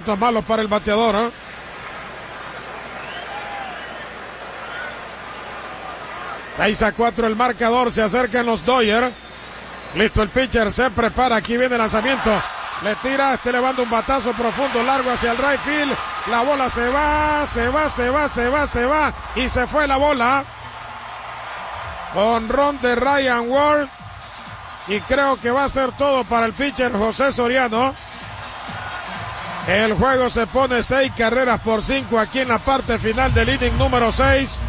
lanzamientos malos para el bateador, ¿eh? ...6-4 el marcador, se acercan los Dodgers. Listo el pitcher, se prepara, aquí viene el lanzamiento. Le tira, elevando un batazo profundo, largo hacia el right field. La bola se va, y se fue la bola. Jonrón de Ryan Ward. Y creo que va a ser todo para el pitcher José Soriano. El juego se pone 6-5 aquí en la parte final del inning número 6.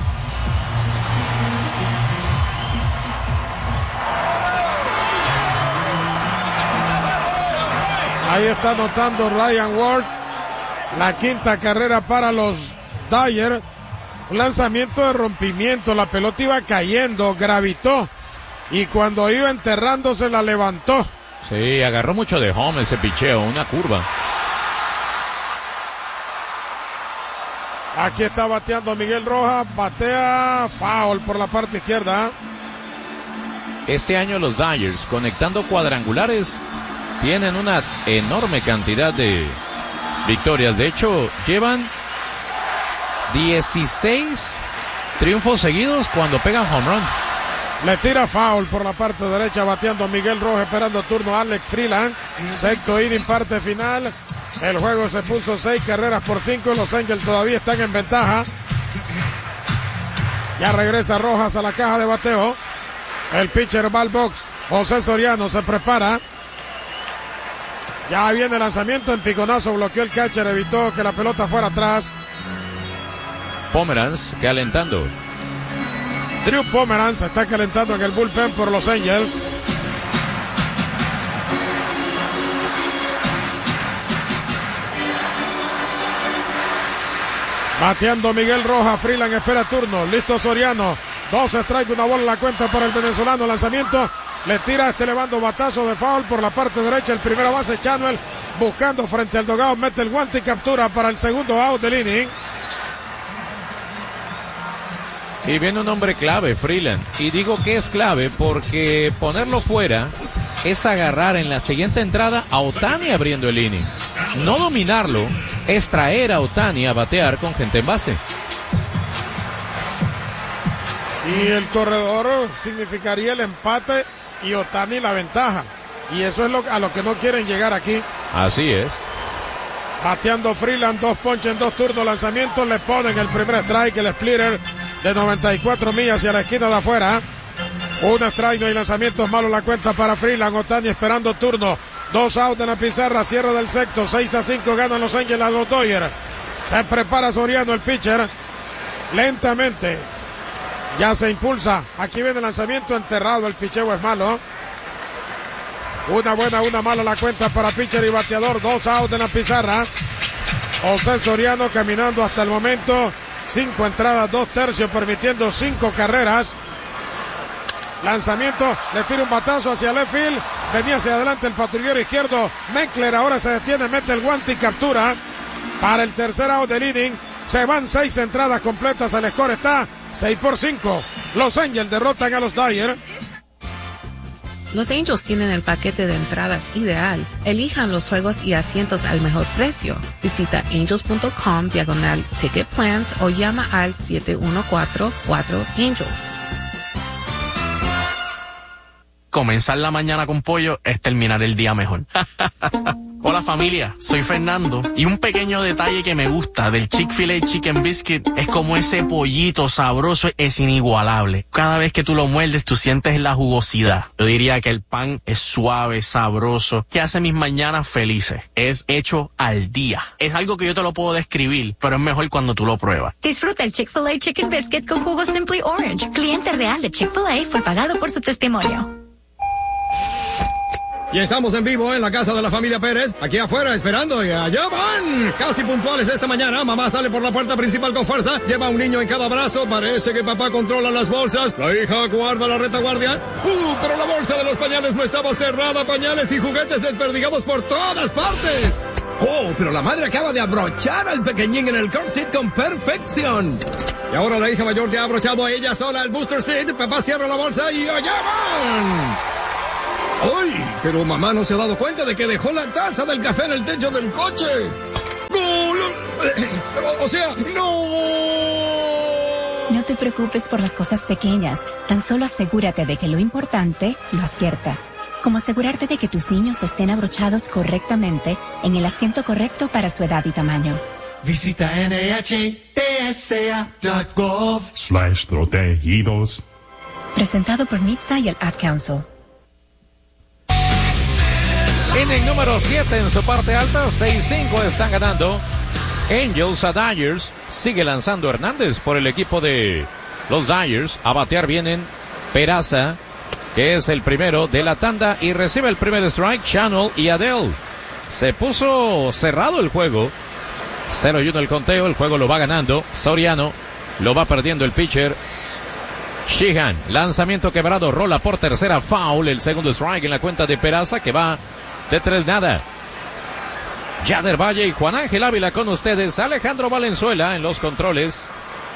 Ahí está anotando Ryan Ward. La quinta carrera para los Dodgers. Un lanzamiento de rompimiento. La pelota iba cayendo, gravitó. Y cuando iba enterrándose la levantó. Sí, agarró mucho de home ese picheo, una curva. Aquí está bateando Miguel Rojas. Batea foul por la parte izquierda. Este año los Dodgers, conectando cuadrangulares, tienen una enorme cantidad de victorias. De hecho, llevan 16 triunfos seguidos cuando pegan home run. Le tira foul por la parte derecha, bateando Miguel Rojas, esperando turno Alex Freeland. Sexto inning, parte final. El juego se puso 6-5. Los Angels todavía están en ventaja. Ya regresa Rojas a la caja de bateo. El pitcher va al box. José Soriano se prepara. Ya viene el lanzamiento, en piconazo bloqueó el catcher, evitó que la pelota fuera atrás. Pomeranz calentando. Drew Pomeranz está calentando en el bullpen por los Angels. Bateando Miguel Rojas, Freeland espera turno, listo Soriano. 2 strikes, una bola en la cuenta para el venezolano, lanzamiento. Le tira elevando batazo de foul por la parte derecha. El primera base Chanuel buscando frente al dugout. Mete el guante y captura para el segundo out del inning. Y viene un hombre clave, Freeland. Y digo que es clave porque ponerlo fuera es agarrar en la siguiente entrada a Ohtani abriendo el inning. No dominarlo es traer a Ohtani a batear con gente en base. Y el corredor significaría el empate y Ohtani la ventaja. Y eso es a lo que no quieren llegar aquí. Así es. Bateando Freeland, 2 ponches en 2 turnos, lanzamientos, le ponen el primer strike, el splitter de 94 millas hacia la esquina de afuera. Un strike, no hay lanzamientos, malos la cuenta para Freeland. Ohtani esperando turno. 2 outs en la pizarra, cierre del sexto, 6-5 ganan los Angels a los Dodgers. Se prepara Soriano, el pitcher. Lentamente. Ya se impulsa. Aquí viene el lanzamiento enterrado. El picheo es malo. Una buena, una mala la cuenta para pitcher y bateador. 2 outs en la pizarra. José Soriano caminando hasta el momento. 5 entradas, 2 tercios, permitiendo 5 carreras. Lanzamiento, le tira un batazo hacia left field. Venía hacia adelante el patrullero izquierdo. Meckler ahora se detiene, mete el guante y captura. Para el tercer out del inning. Se van 6 entradas completas. El score está 6-5. Los Angels derrotan a los Dodgers. Los Angels tienen el paquete de entradas ideal. Elijan los juegos y asientos al mejor precio. Visita angels.com/ticket plans o llama al 714-4Angels. Comenzar la mañana con pollo es terminar el día mejor. Hola familia, soy Fernando y un pequeño detalle que me gusta del Chick-fil-A Chicken Biscuit es como ese pollito sabroso es inigualable. Cada vez que tú lo muerdes tú sientes la jugosidad. Yo diría que el pan es suave, sabroso, que hace mis mañanas felices. Es hecho al día. Es algo que yo te lo puedo describir, pero es mejor cuando tú lo pruebas. Disfruta el Chick-fil-A Chicken Biscuit con jugo Simply Orange. Cliente real de Chick-fil-A fue pagado por su testimonio. Y estamos en vivo en la casa de la familia Pérez, aquí afuera esperando y allá van. Casi puntuales esta mañana, mamá sale por la puerta principal con fuerza, lleva a un niño en cada brazo, parece que papá controla las bolsas, la hija guarda la retaguardia. Pero la bolsa de los pañales no estaba cerrada, pañales y juguetes desperdigados por todas partes. Oh, pero la madre acaba de abrochar al pequeñín en el car seat con perfección. Y ahora la hija mayor ya ha abrochado a ella sola el booster seat, papá cierra la bolsa y allá van. ¡Ay! Pero mamá no se ha dado cuenta de que dejó la taza del café en el techo del coche. O sea, ¡no! No te preocupes por las cosas pequeñas. Tan solo asegúrate de que lo importante lo aciertas. Como asegurarte de que tus niños estén abrochados correctamente en el asiento correcto para su edad y tamaño. Visita NHTSA.gov/protegidos. Presentado por NHTSA y el Ad Council. Inning número 7 en su parte alta, 6-5 están ganando Angels a Dodgers. Sigue lanzando Hernández por el equipo de los Dodgers. A batear vienen Peraza, que es el primero de la tanda, y recibe el primer strike Channel y Adell. Se puso cerrado el juego. 0-1 el conteo, el juego lo va ganando Soriano, lo va perdiendo el pitcher Sheehan. Lanzamiento quebrado, rola por tercera, foul, el segundo strike en la cuenta de Peraza, que va de 3-0. Yader Valle y Juan Ángel Ávila con ustedes. Alejandro Valenzuela en los controles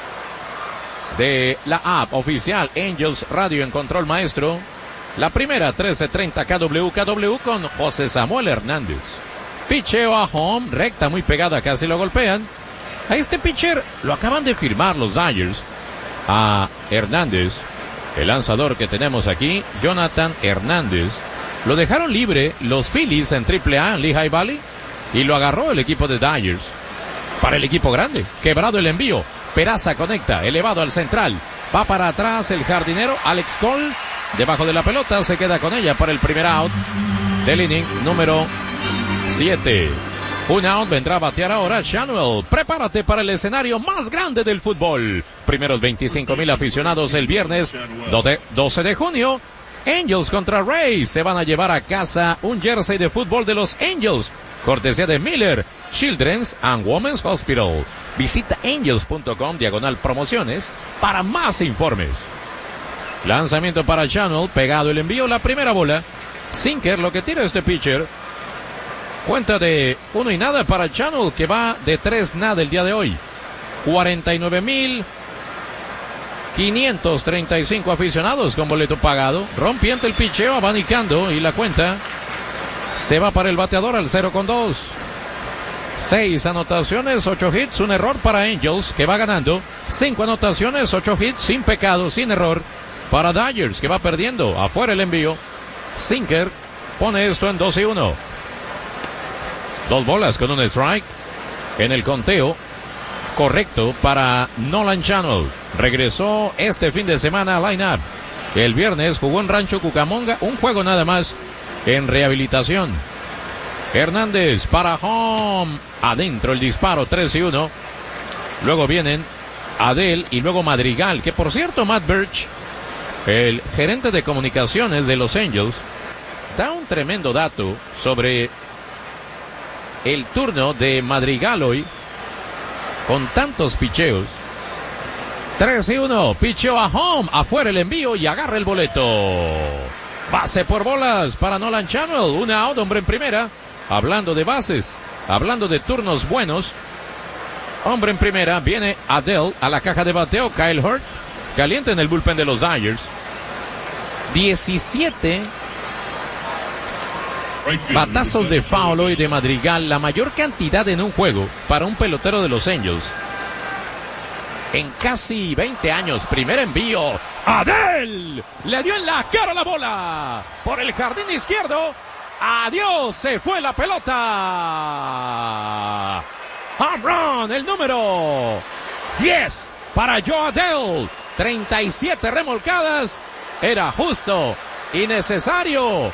de la app oficial Angels Radio en control maestro. La primera 1330 KW con José Samuel Hernández. Picheo a home, recta muy pegada, casi lo golpean. A este pitcher lo acaban de firmar los Dodgers. A Hernández, el lanzador que tenemos aquí, Jonathan Hernández. Lo dejaron libre los Phillies en AAA, Lehigh Valley, y lo agarró el equipo de Dodgers. Para el equipo grande, quebrado el envío. Peraza conecta, elevado al central. Va para atrás el jardinero Alex Cole. Debajo de la pelota, se queda con ella para el primer out del inning número 7. Un out, vendrá a batear ahora Channel. Prepárate para el escenario más grande del fútbol. Primeros 25,000 aficionados el viernes 12 de junio. Angels contra Rays. Se van a llevar a casa un jersey de fútbol de los Angels, cortesía de Miller Children's and Women's Hospital. Visita angels.com/promociones para más informes. Lanzamiento para Channel, pegado el envío, la primera bola. Sinker, lo que tira este pitcher. Cuenta de 1-0 para Channel, que va de 3-0 el día de hoy. 49,535 aficionados con boleto pagado. Rompiente el picheo, abanicando, y la cuenta se va para el bateador al 0-2. 6 anotaciones, 8 hits, un error para Angels, que va ganando. 5 anotaciones, 8 hits, sin pecado, sin error para Dodgers, que va perdiendo. Afuera el envío. Sinker pone esto en 2-1. 2 bolas con un strike en el conteo correcto para Nolan Channel. Regresó este fin de semana a line-up. El viernes jugó en Rancho Cucamonga, un juego nada más en rehabilitación. Hernández para home. Adentro el disparo, 3-1. Luego vienen Adell y luego Madrigal, que por cierto Matt Birch, el gerente de comunicaciones de los Angels, da un tremendo dato sobre el turno de Madrigal hoy, con tantos picheos. 3-1, picheo a home, afuera el envío y agarra el boleto. Base por bolas para Nolan Channel, una out, hombre en primera. Hablando de bases, hablando de turnos buenos, hombre en primera, viene Adell a la caja de bateo. Kyle Hurt, caliente en el bullpen de los Dodgers. 17 batazos de foul hoy de Madrigal, la mayor cantidad en un juego para un pelotero de los Angels en casi 20 años. Primer envío, Adell le dio en la cara la bola por el jardín izquierdo. Adiós, se fue la pelota. Home run, el número 10 para Joe Adell. 37 remolcadas, era justo y necesario.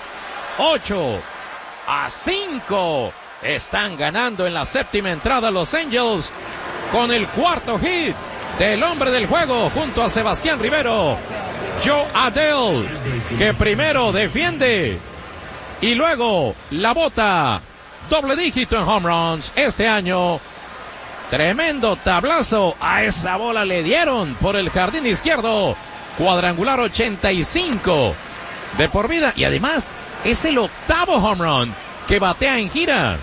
8-5 están ganando en la séptima entrada los Angels, con el cuarto hit del hombre del juego junto a Sebastián Rivero. Joe Adell, que primero defiende y luego la bota. Doble dígito en home runs este año. Tremendo tablazo a esa bola le dieron por el jardín izquierdo. Cuadrangular 85 de por vida, y además es el octavo home run que batea en gira.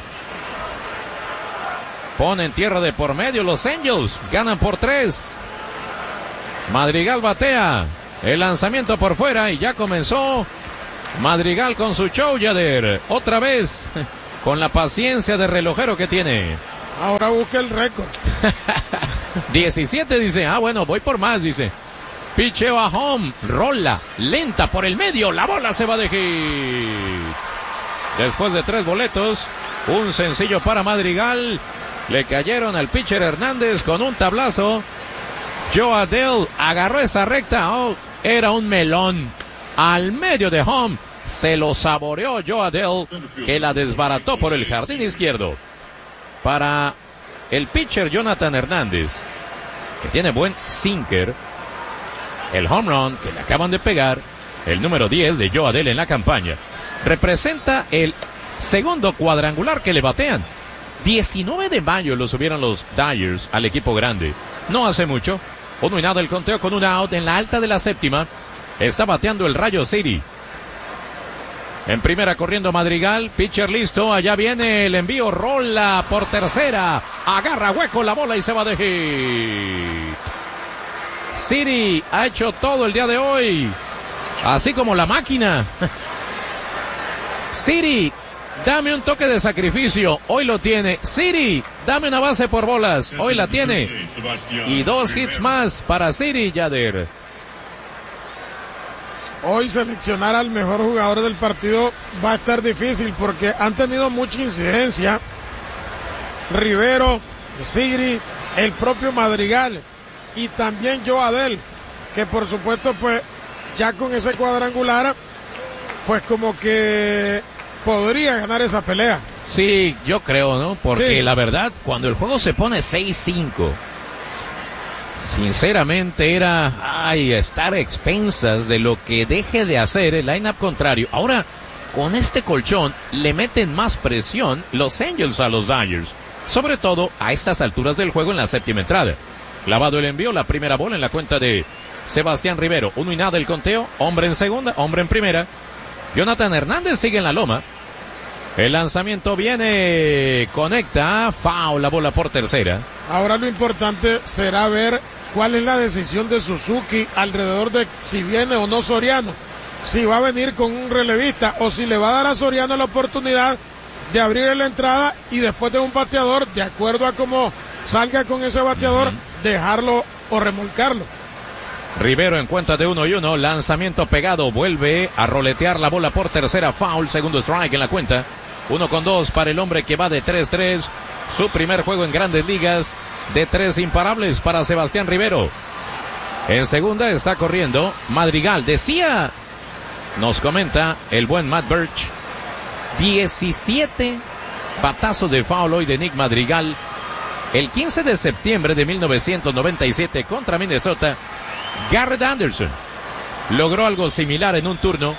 Ponen tierra de por medio los Angels, ganan por 3. Madrigal batea, el lanzamiento por fuera y ya comenzó Madrigal con su show, Yader. Otra vez, con la paciencia de relojero que tiene. Ahora busca el récord. 17 dice, bueno, voy por más, dice. Picheo a home, rola, lenta por el medio, la bola se va de hit. Después de 3 boletos, un sencillo para Madrigal. Le cayeron al pitcher Hernández con un tablazo. Joe Adell agarró esa recta. Era un melón. Al medio de home, se lo saboreó Joe Adell, que la desbarató por el jardín izquierdo. Para el pitcher Jonathan Hernández, que tiene buen sinker, el home run que le acaban de pegar, el número 10 de Joe Adell en la campaña, representa el segundo cuadrangular que le batean. 19 de mayo lo subieron los Dyers al equipo grande. No hace mucho. 1-0 el conteo con un out en la alta de la séptima. Está bateando el Rayo City. En primera corriendo Madrigal, pitcher listo, allá viene el envío, rola por tercera, agarra hueco la bola y se va de hit. City ha hecho todo el día de hoy, así como la máquina. City, dame un toque de sacrificio, hoy lo tiene. City, dame una base por bolas, hoy la tiene. Y 2 hits más para City, Yader. Hoy seleccionar al mejor jugador del partido va a estar difícil porque han tenido mucha incidencia. Rivero, City, el propio Madrigal y también Joe Adell, que por supuesto pues ya con ese cuadrangular pues como que podría ganar esa pelea. Sí, yo creo, ¿no? Porque sí, la verdad, cuando el juego se pone 6-5, sinceramente era estar a expensas de lo que deje de hacer el line-up contrario. Ahora, con este colchón, le meten más presión los Angels a los Dodgers. Sobre todo a estas alturas del juego en la séptima entrada. Clavado el envío, la primera bola en la cuenta de Sebastián Rivero. 1-0 el conteo, hombre en segunda, hombre en primera. Jonathan Hernández sigue en la loma. El lanzamiento viene, conecta, foul, la bola por tercera. Ahora lo importante será ver cuál es la decisión de Suzuki alrededor de si viene o no Soriano. Si va a venir con un relevista o si le va a dar a Soriano la oportunidad de abrir la entrada y después de un bateador, de acuerdo a cómo salga con ese bateador, dejarlo o remolcarlo. Rivero en cuenta de 1-1, lanzamiento pegado, vuelve a roletear la bola por tercera, foul, segundo strike en la cuenta. 1-2 para el hombre que va de 3-3, su primer juego en Grandes Ligas, de 3 imparables para Sebastián Rivero. En segunda está corriendo Madrigal. Decía, nos comenta el buen Matt Birch, 17 batazos de foul hoy de Nick Madrigal. El 15 de septiembre de 1997 contra Minnesota, Garrett Anderson logró algo similar en un turno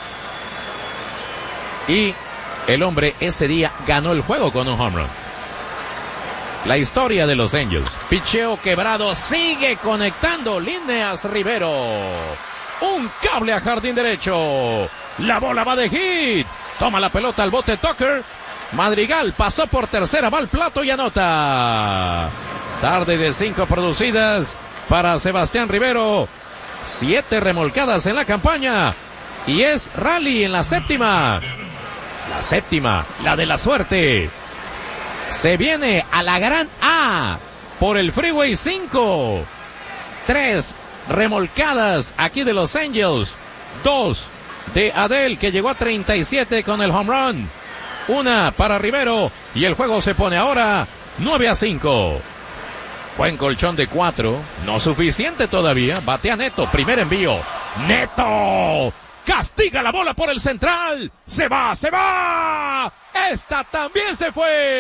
y el hombre ese día ganó el juego con un home run. La historia de los Angels. Picheo quebrado, sigue conectando líneas Rivero. Un cable a jardín derecho. La bola va de hit. Toma la pelota al bote Tucker. Madrigal pasó por tercera, va al plato y anota. Tarde de 5 producidas para Sebastián Rivero. 7 remolcadas en la campaña. Y es rally en la séptima. La séptima, la de la suerte. Se viene a la gran A por el Freeway 5. 3 remolcadas aquí de los Angels. 2 de Adell, que llegó a 37 con el home run. 1 para Rivero y el juego se pone ahora 9-5. Buen colchón de 4, no suficiente todavía. Batea Neto, primer envío. Neto castiga la bola por el central. Se va, se va. Esta también se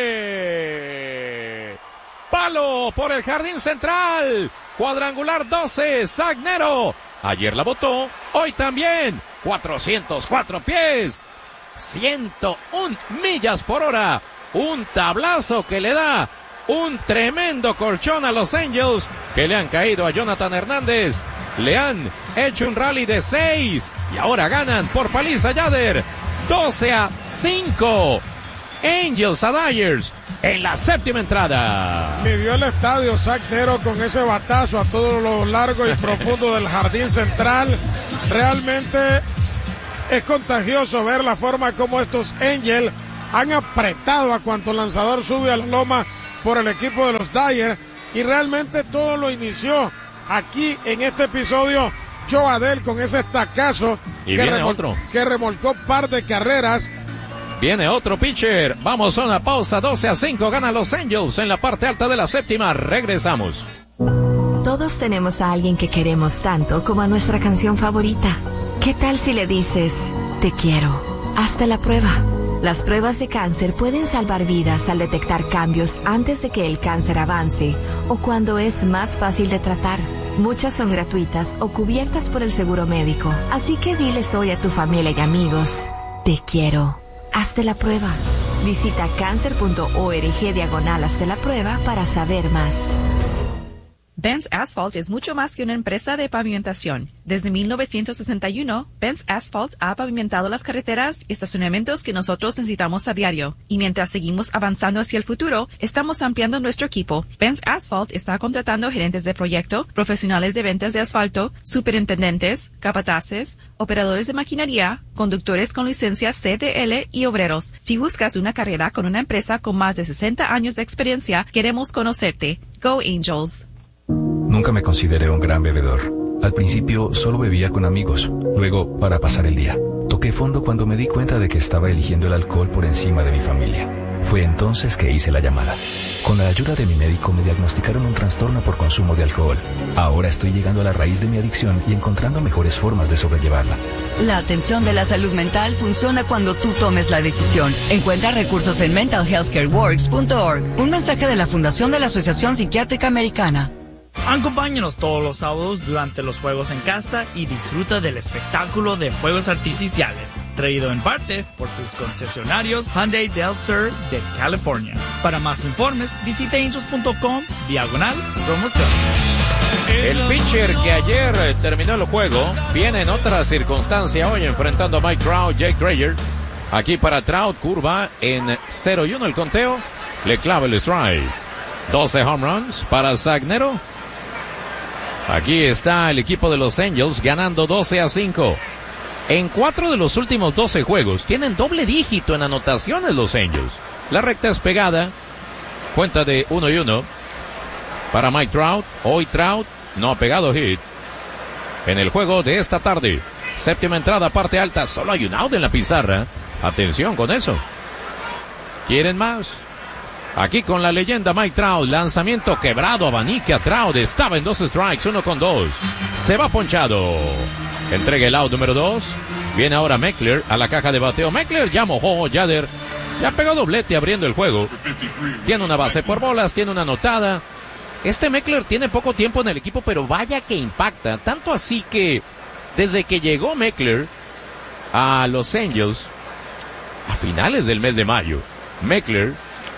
fue. Palo por el jardín central. Cuadrangular 12, Zagnero. Ayer la botó, hoy también. 404 pies. 101 millas por hora. Un tablazo que le da un tremendo colchón a los Angels, que le han caído a Jonathan Hernández. Le han hecho un rally de 6 y ahora ganan por paliza, Yader. 12-5. Angels a Dyers en la séptima entrada. Midió el estadio Zagnero con ese batazo a todo lo largo y profundo del jardín central. Realmente es contagioso ver la forma como estos Angels han apretado a cuanto lanzador sube a la loma por el equipo de los Dyers, y realmente todo lo inició aquí en este episodio Joe Adell con ese estacazo que remolcó par de carreras. Viene otro pitcher. Vamos a una pausa. 12-5 ganan los Angels en la parte alta de la séptima. Regresamos. Todos tenemos a alguien que queremos tanto como a nuestra canción favorita. ¿Qué tal si le dices, te quiero? Hazte la prueba. Las pruebas de cáncer pueden salvar vidas al detectar cambios antes de que el cáncer avance o cuando es más fácil de tratar. Muchas son gratuitas o cubiertas por el seguro médico. Así que diles hoy a tu familia y amigos, te quiero. Hazte la prueba. Visita cancer.org/hazte la prueba para saber más. Benz Asphalt es mucho más que una empresa de pavimentación. Desde 1961, Benz Asphalt ha pavimentado las carreteras y estacionamientos que nosotros necesitamos a diario. Y mientras seguimos avanzando hacia el futuro, estamos ampliando nuestro equipo. Benz Asphalt está contratando gerentes de proyecto, profesionales de ventas de asfalto, superintendentes, capataces, operadores de maquinaria, conductores con licencia CDL y obreros. Si buscas una carrera con una empresa con más de 60 años de experiencia, queremos conocerte. Go Angels. Nunca me consideré un gran bebedor. Al principio solo bebía con amigos, luego para pasar el día. Toqué fondo cuando me di cuenta de que estaba eligiendo el alcohol por encima de mi familia. Fue entonces que hice la llamada. Con la ayuda de mi médico me diagnosticaron un trastorno por consumo de alcohol. Ahora estoy llegando a la raíz de mi adicción y encontrando mejores formas de sobrellevarla. La atención de la salud mental funciona cuando tú tomes la decisión. Encuentra recursos en mentalhealthcareworks.org. Un mensaje de la Fundación de la Asociación Psiquiátrica Americana. Acompáñanos todos los sábados durante los juegos en casa y disfruta del espectáculo de fuegos artificiales, traído en parte por tus concesionarios Hyundai Del Sur de California. Para más informes, visita angels.com/promociones. El pitcher que ayer terminó el juego viene en otra circunstancia hoy enfrentando a Mike Trout, Jake Dreyer. Aquí para Trout, curva en 0-1 el conteo, le clava el strike. 12 home runs para Sagnero. Aquí está el equipo de los Angels ganando 12-5. En 4 de los últimos 12 juegos tienen doble dígito en anotaciones los Angels. La recta es pegada. Cuenta de 1-1 para Mike Trout. Hoy Trout no ha pegado hit en el juego de esta tarde. Séptima entrada, parte alta. Solo hay un out en la pizarra. Atención con eso. ¿Quieren más? Aquí con la leyenda Mike Trout, lanzamiento quebrado, abanica Trout, estaba en 2 strikes, 1-2. Se va ponchado. Entrega el out número 2. Viene ahora Meckler a la caja de bateo. Meckler ya mojó, ya pegó doblete abriendo el juego. Tiene una base por bolas, tiene una anotada. Este Meckler tiene poco tiempo en el equipo, pero vaya que impacta. Tanto así que desde que llegó Meckler a los Angels, a finales del mes de mayo, Meckler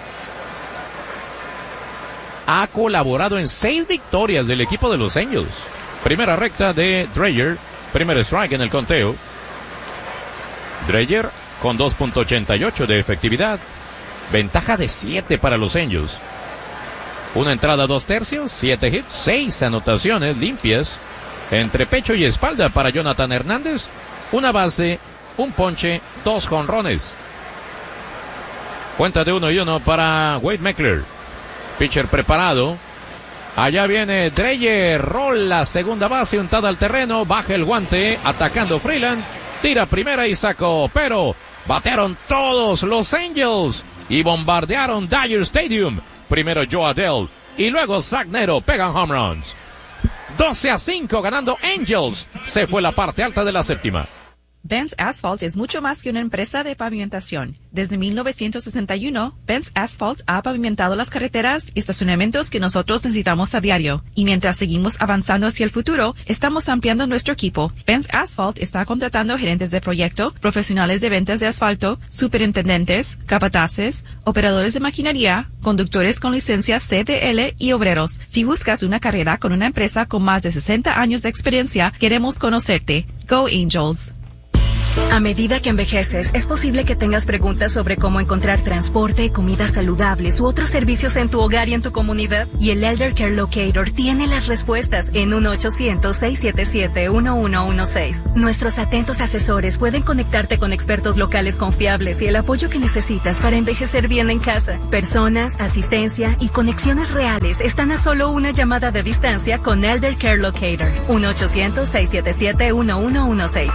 ha colaborado en 6 victorias del equipo de los Angels. Primera recta de Dreyer. Primer strike en el conteo. Dreyer con 2.88 de efectividad. Ventaja de 7 para los Angels. Una entrada 2 tercios, 7 hits, 6 anotaciones limpias. Entre pecho y espalda para Jonathan Hernández. Una base, un ponche, 2 jonrones. Cuenta de 1-1 para Wade Meckler. Pitcher preparado. Allá viene Dreyer. Rola segunda base, untada al terreno. Baja el guante. Atacando Freeland. Tira primera y sacó. Pero batearon todos los Angels. Y bombardearon Dodger Stadium. Primero Joe Adell. Y luego Sagnero. Pegan home runs. 12-5 ganando Angels. Se fue la parte alta de la séptima. Benz Asphalt es mucho más que una empresa de pavimentación. Desde 1961, Benz Asphalt ha pavimentado las carreteras y estacionamientos que nosotros necesitamos a diario. Y mientras seguimos avanzando hacia el futuro, estamos ampliando nuestro equipo. Benz Asphalt está contratando gerentes de proyecto, profesionales de ventas de asfalto, superintendentes, capataces, operadores de maquinaria, conductores con licencia CDL y obreros. Si buscas una carrera con una empresa con más de 60 años de experiencia, queremos conocerte. Go Angels. A medida que envejeces, es posible que tengas preguntas sobre cómo encontrar transporte, comidas saludables u otros servicios en tu hogar y en tu comunidad. Y el Elder Care Locator tiene las respuestas en 1-800-677-1116. Nuestros atentos asesores pueden conectarte con expertos locales confiables y el apoyo que necesitas para envejecer bien en casa. Personas, asistencia y conexiones reales están a solo una llamada de distancia con Elder Care Locator. 1-800-677-1116.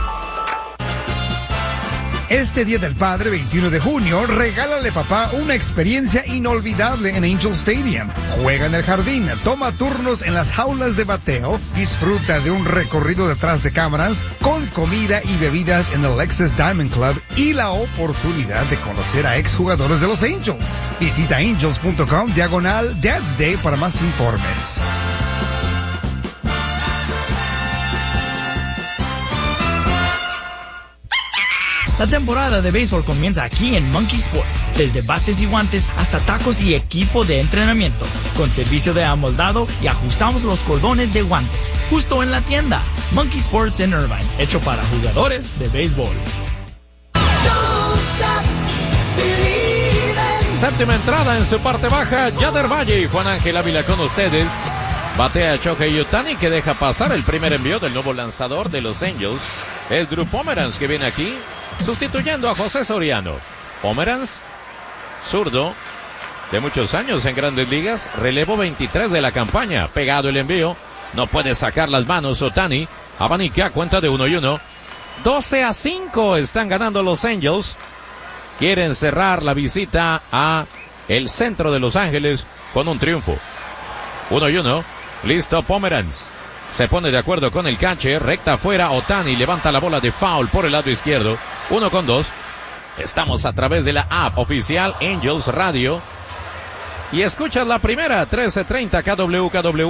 Este Día del Padre, 21 de junio, regálale papá una experiencia inolvidable en Angel Stadium. Juega en el jardín, toma turnos en las jaulas de bateo, disfruta de un recorrido detrás de cámaras, con comida y bebidas en el Lexus Diamond Club y la oportunidad de conocer a exjugadores de los Angels. Visita angels.com/Dad's Day para más informes. La temporada de béisbol comienza aquí en Monkey Sports, desde bates y guantes hasta tacos y equipo de entrenamiento, con servicio de amoldado y ajustamos los cordones de guantes, justo en la tienda. Monkey Sports en Irvine, hecho para jugadores de béisbol. Séptima entrada en su parte baja, Yader Valle y Juan Ángel Ávila con ustedes. Batea Shohei Ohtani, que deja pasar el primer envío del nuevo lanzador de los Angels. Es Drew Pomeranz, que viene aquí sustituyendo a José Soriano. Pomeranz, zurdo, de muchos años en Grandes Ligas, relevo 23 de la campaña. Pegado el envío, no puede sacar las manos Ohtani. Abanica, cuenta de 1-1. 12-5 están ganando los Angels. Quieren cerrar la visita a el centro de Los Ángeles con un triunfo. 1-1, listo Pomeranz. Se pone de acuerdo con el catcher, recta afuera, Ohtani levanta la bola de foul por el lado izquierdo. 1-2. Estamos a través de la app oficial Angels Radio. Y escuchas la primera, 13:30 KWKW.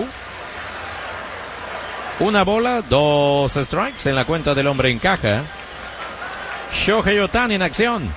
Una bola, 2 strikes en la cuenta del hombre en caja. Shohei Ohtani en acción.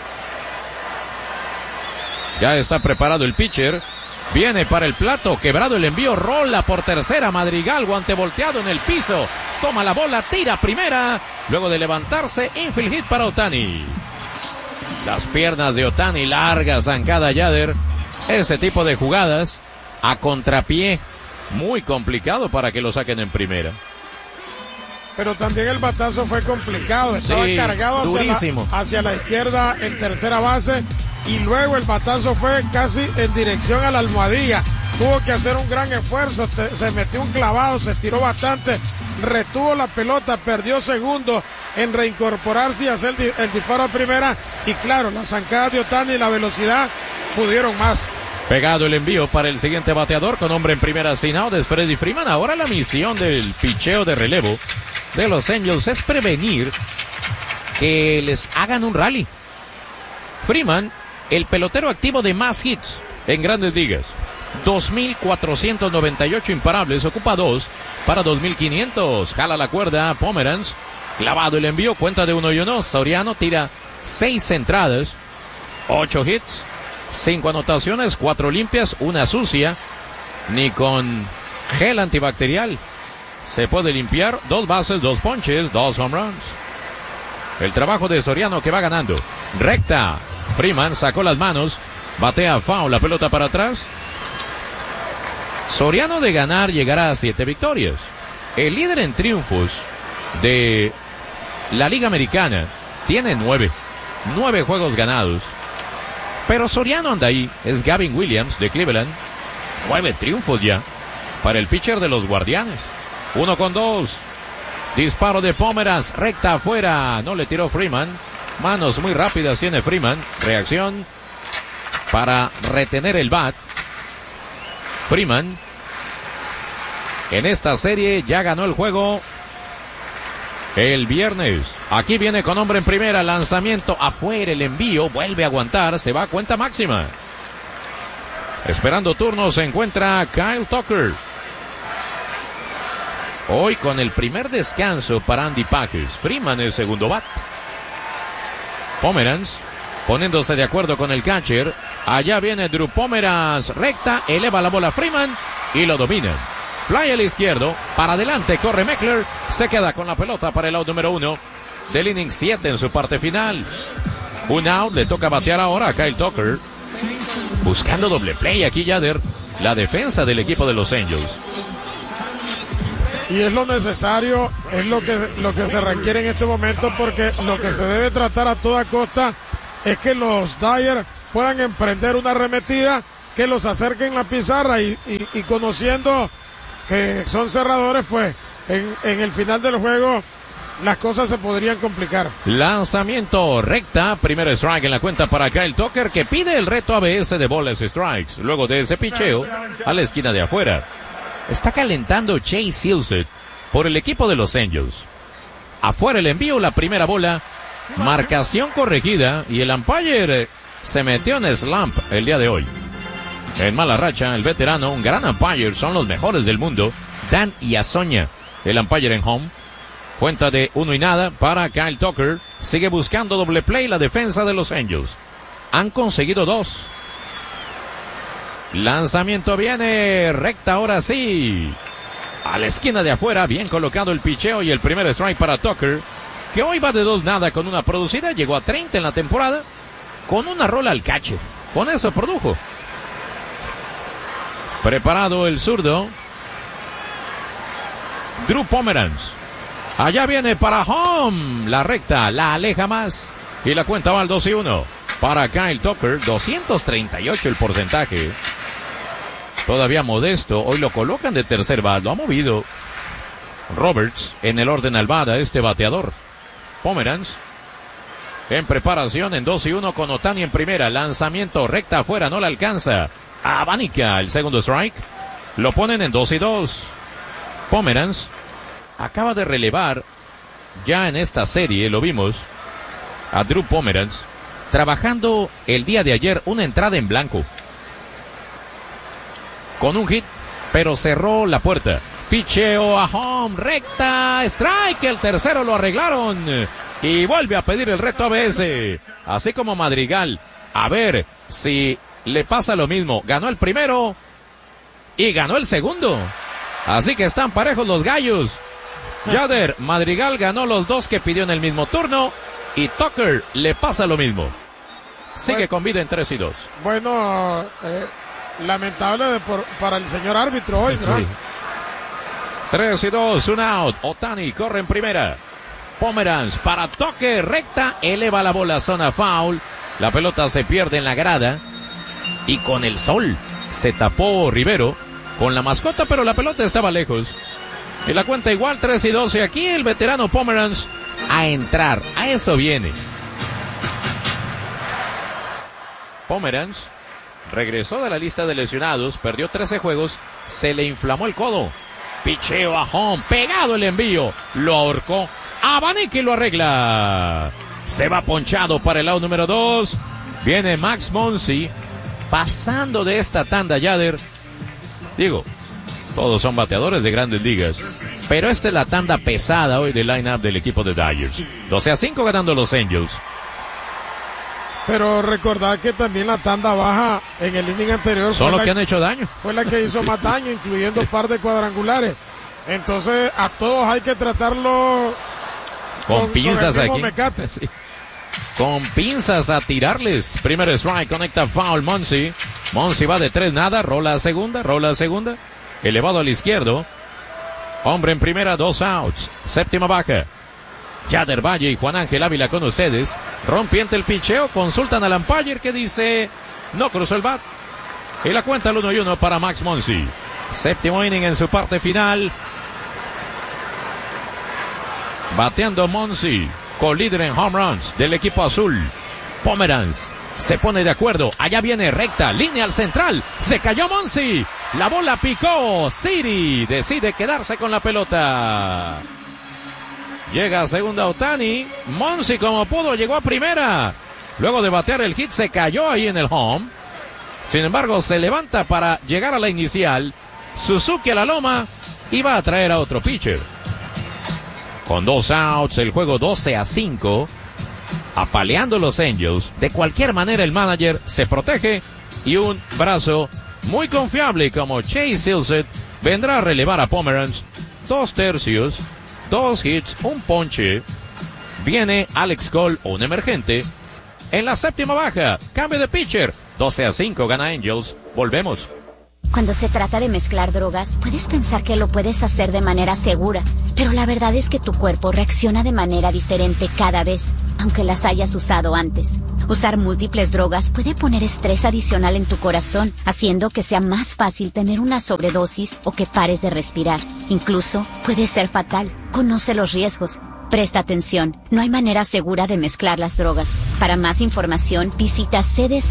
Ya está preparado el pitcher. Viene para el plato, quebrado el envío, rola por tercera, Madrigal, guante volteado en el piso. Toma la bola, tira primera. Luego de levantarse, infield hit para Ohtani. Las piernas de Ohtani, larga zancada Yader. Ese tipo de jugadas a contrapié, muy complicado para que lo saquen en primera. Pero también el batazo fue complicado, estaba cargado hacia la izquierda en tercera base. Y luego el batazo fue casi en dirección a la almohadilla. Tuvo que hacer un gran esfuerzo, se metió un clavado, se estiró bastante, retuvo la pelota, perdió segundos en reincorporarse y hacer el disparo a primera. Y claro, las zancadas de Ohtani y la velocidad pudieron más. Pegado el envío para el siguiente bateador con hombre en primera sin out, es Freddie Freeman. Ahora la misión del picheo de relevo de los Angels es prevenir que les hagan un rally. Freeman, el pelotero activo de más hits en Grandes Ligas. 2,498 imparables, ocupa 2 para 2,500. Jala la cuerda Pomeranz, clavado el envío, cuenta de 1-1. Soriano tira 6 entradas, 8 hits, 5 anotaciones, 4 limpias, 1 sucia. Ni con gel antibacterial se puede limpiar. 2 bases, 2 ponches, 2 home runs. El trabajo de Soriano, que va ganando. Recta. Freeman sacó las manos, batea foul, la pelota para atrás. Soriano, de ganar, llegará a 7 victorias. El líder en triunfos de la Liga Americana tiene 9 juegos ganados. Pero Soriano anda ahí, es Gavin Williams de Cleveland. 9 triunfos ya para el pitcher de los Guardianes. 1-2. Disparo de Pomeranz, recta afuera, no le tiró Freeman. Manos muy rápidas tiene Freeman. Reacción para retener el bat. Freeman en esta serie ya ganó el juego el viernes. Aquí viene con hombre en primera, lanzamiento afuera, el envío, vuelve a aguantar, se va a cuenta máxima. Esperando turno se encuentra Kyle Tucker. Hoy con el primer descanso para Andy Packers. Freeman el segundo bat. Pomeranz poniéndose de acuerdo con el catcher. Allá viene Drew Pomeranz, recta, eleva la bola Freeman y lo domina. Fly al izquierdo, para adelante corre Meckler, se queda con la pelota para el out número 1. del inning 7 en su parte final. Un out, le toca batear ahora a Kyle Tucker. Buscando doble play aquí Yader, la defensa del equipo de los Angels. Y es lo necesario, es lo que se requiere en este momento, porque lo que se debe tratar a toda costa es que los Dyers puedan emprender una arremetida, que los acerquen la pizarra y conociendo que son cerradores, pues en el final del juego las cosas se podrían complicar. Lanzamiento recta, primer strike en la cuenta para Kyle Tucker, que pide el reto ABS de bolas y strikes. Luego de ese picheo a la esquina de afuera. Está calentando Chase Silseth por el equipo de los Angels. Afuera el envío, la primera bola, marcación corregida y el umpire se metió en slump el día de hoy. En mala racha, el veterano, un gran umpire, son los mejores del mundo, Dan Iazoña, el umpire en home. Cuenta de 1-0 para Kyle Tucker. Sigue buscando doble play la defensa de los Angels. Han conseguido 2. Lanzamiento viene recta ahora sí. A la esquina de afuera, bien colocado el picheo y el primer strike para Tucker, que hoy va de 2-0 con una producida. Llegó a 30 en la temporada con una rola al catcher. Con eso produjo. Preparado el zurdo. Drew Pomeranz. Allá viene para home. La recta, la aleja más. Y la cuenta va al 2-1. Para Kyle Tucker, 238 el porcentaje. Todavía modesto. Hoy lo colocan de tercer bat. Lo ha movido Roberts en el orden al bat a este bateador. Pomeranz en preparación en 2-1 con Ohtani en primera. Lanzamiento recta afuera, no la alcanza. Abanica el segundo strike. Lo ponen en 2-2. Pomeranz acaba de relevar ya en esta serie, lo vimos, a Drew Pomeranz trabajando el día de ayer una entrada en blanco con un hit, pero cerró la puerta. Picheo a home, recta, strike, el tercero lo arreglaron y vuelve a pedir el reto ABS, así como Madrigal. A ver si le pasa lo mismo. Ganó el primero y ganó el segundo, así que están parejos los gallos. Yader, Madrigal ganó los 2 que pidió en el mismo turno y Tucker le pasa lo mismo. Sigue con vida en 3-2. Bueno, lamentable para el señor árbitro hoy, ¿no? Sí. 3-2, un out. Ohtani corre en primera. Pomeranz para toque, recta, eleva la bola, zona foul. La pelota se pierde en la grada y con el sol se tapó Rivero con la mascota, pero la pelota estaba lejos. Y la cuenta igual, 3-2. Y aquí el veterano Pomeranz a entrar. A eso viene. Pomeranz regresó de la lista de lesionados. Perdió 13 juegos. Se le inflamó el codo. Picheo a home. Pegado el envío. Lo ahorcó. Abanica y lo arregla. Se va ponchado para el lado número 2. Viene Max Muncy. Pasando de esta tanda, Yader. Digo, todos son bateadores de grandes ligas, pero esta es la tanda pesada hoy del line-up del equipo de Dyers. 12-5 ganando los Angels. Pero recordad que también la tanda baja en el inning anterior son los que han hecho daño. Fue la que hizo más daño, incluyendo un par de cuadrangulares. Entonces a todos hay que tratarlo con pinzas con el aquí. Mecate. Sí. Con pinzas a tirarles. Primer strike, conecta foul Muncy. Muncy va de 3-0, rola a segunda. Elevado al izquierdo. Hombre en primera, 2 outs. Séptima baja. Yader Valle y Juan Ángel Ávila con ustedes. Rompiente el picheo. Consultan al umpire que dice no cruzó el bat. Y la cuenta al 1-1 para Max Muncy. Séptimo inning en su parte final. Bateando Muncy, co-líder en home runs del equipo azul. Pomeranz se pone de acuerdo. Allá viene recta, línea al central. Se cayó Muncy. La bola picó. Siri decide quedarse con la pelota. Llega a segunda Ohtani. Muncy como pudo llegó a primera. Luego de batear el hit se cayó ahí en el home. Sin embargo se levanta para llegar a la inicial. Suzuki a la loma y va a traer a otro pitcher. Con 2 outs el juego 12-5. Apaleando los Angels. De cualquier manera el manager se protege y un brazo muy confiable como Chase Silseth vendrá a relevar a Pomeranz. 2 tercios, 2 hits, un ponche. Viene Alex Cole, un emergente. En la séptima baja, cambio de pitcher. 12-5 gana Angels. Volvemos. Cuando se trata de mezclar drogas, puedes pensar que lo puedes hacer de manera segura, pero la verdad es que tu cuerpo reacciona de manera diferente cada vez, aunque las hayas usado antes. Usar múltiples drogas puede poner estrés adicional en tu corazón, haciendo que sea más fácil tener una sobredosis o que pares de respirar. Incluso puede ser fatal. Conoce los riesgos. Presta atención, no hay manera segura de mezclar las drogas. Para más información, visita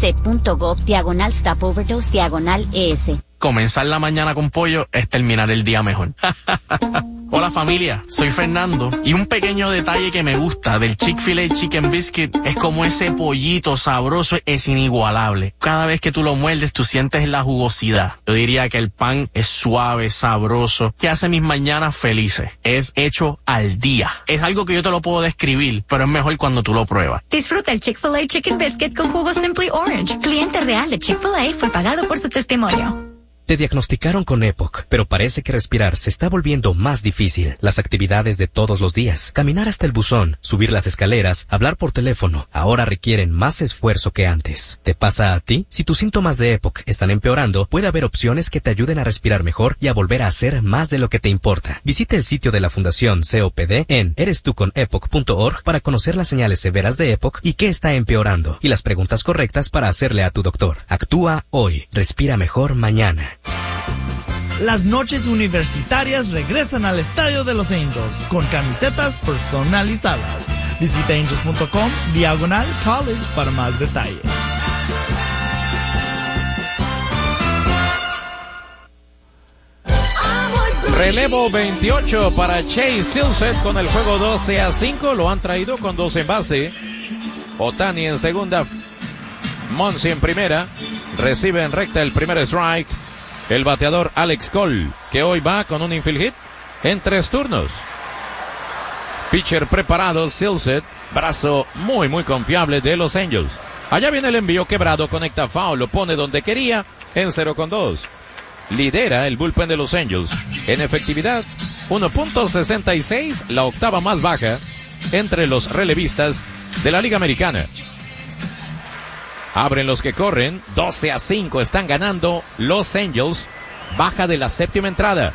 cdc.gov/stop-overdose/ES. Comenzar la mañana con pollo es terminar el día mejor. Hola familia, soy Fernando y un pequeño detalle que me gusta del Chick-fil-A Chicken Biscuit es como ese pollito sabroso es inigualable. Cada vez que tú lo muerdes tú sientes la jugosidad. Yo diría que el pan es suave, sabroso, que hace mis mañanas felices. Es hecho al día. Es algo que yo te lo puedo describir, pero es mejor cuando tú lo pruebas. Disfruta el Chick-fil-A Chicken Biscuit con jugo Simply Orange. Cliente real de Chick-fil-A fue pagado por su testimonio. Te diagnosticaron con EPOC, pero parece que respirar se está volviendo más difícil. Las actividades de todos los días, caminar hasta el buzón, subir las escaleras, hablar por teléfono, ahora requieren más esfuerzo que antes. ¿Te pasa a ti? Si tus síntomas de EPOC están empeorando, puede haber opciones que te ayuden a respirar mejor y a volver a hacer más de lo que te importa. Visita el sitio de la Fundación COPD en erestuconepoc.org para conocer las señales severas de EPOC y qué está empeorando, y las preguntas correctas para hacerle a tu doctor. Actúa hoy. Respira mejor mañana. Las noches universitarias regresan al Estadio de los Angels con camisetas personalizadas. Visita angels.com/college para más detalles. Relevo 28 para Chase Silseth con el juego 12-5. Lo han traído con 2 en base. Ohtani en segunda. Muncy en primera. Recibe en recta el primer strike. El bateador Alex Cole, que hoy va con un infield hit en 3 turnos. Pitcher preparado, Silseth, brazo muy confiable de los Angels. Allá viene el envío quebrado, conecta foul, lo pone donde quería, en 0-2. Lidera el bullpen de los Angels. En efectividad, 1.66, la octava más baja entre los relevistas de la Liga Americana. Abren los que corren, 12-5 están ganando los Angels, baja de la séptima entrada.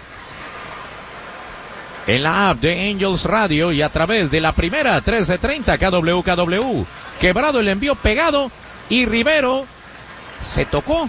En la app de Angels Radio y a través de la primera 1330 KWKW, quebrado el envío pegado y Rivero se tocó.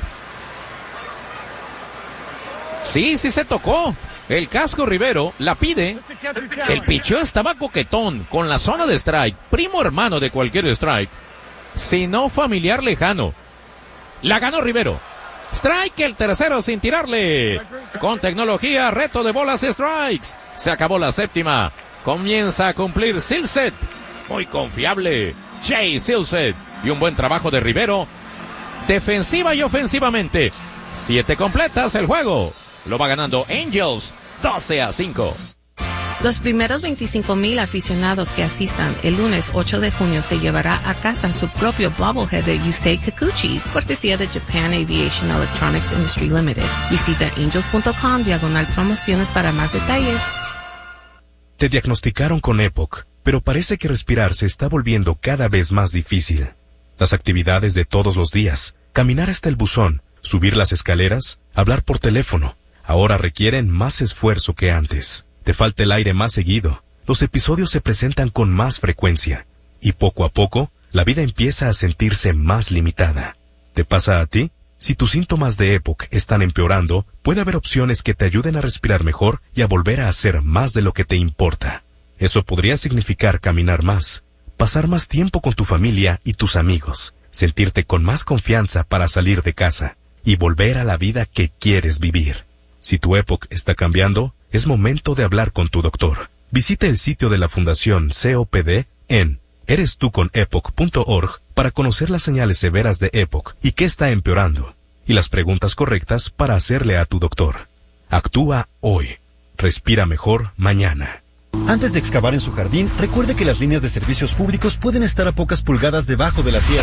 Sí, se tocó. El casco Rivero la pide. El picheo estaba coquetón con la zona de strike, primo hermano de cualquier strike. Sino familiar lejano. La ganó Rivero. Strike el tercero sin tirarle. Con tecnología, reto de bolas y strikes. Se acabó la séptima. Comienza a cumplir Silseth. Muy confiable. Chase Silseth. Y un buen trabajo de Rivero. Defensiva y ofensivamente. 7 completas el juego. Lo va ganando Angels. 12-5. Los primeros 25,000 aficionados que asistan el lunes 8 de junio se llevará a casa su propio bobblehead de Yusei Kikuchi, cortesía de Japan Aviation Electronics Industry Limited. Visita angels.com/promociones para más detalles. Te diagnosticaron con EPOC, pero parece que respirar se está volviendo cada vez más difícil. Las actividades de todos los días, caminar hasta el buzón, subir las escaleras, hablar por teléfono, ahora requieren más esfuerzo que antes. Te falta el aire más seguido, los episodios se presentan con más frecuencia, y poco a poco, la vida empieza a sentirse más limitada. ¿Te pasa a ti? Si tus síntomas de EPOC están empeorando, puede haber opciones que te ayuden a respirar mejor y a volver a hacer más de lo que te importa. Eso podría significar caminar más, pasar más tiempo con tu familia y tus amigos, sentirte con más confianza para salir de casa, y volver a la vida que quieres vivir. Si tu EPOC está cambiando, es momento de hablar con tu doctor. Visita el sitio de la Fundación COPD en erestuconepoc.org para conocer las señales severas de EPOC y qué está empeorando, y las preguntas correctas para hacerle a tu doctor. Actúa hoy. Respira mejor mañana. Antes de excavar en su jardín, recuerde que las líneas de servicios públicos pueden estar a pocas pulgadas debajo de la tierra.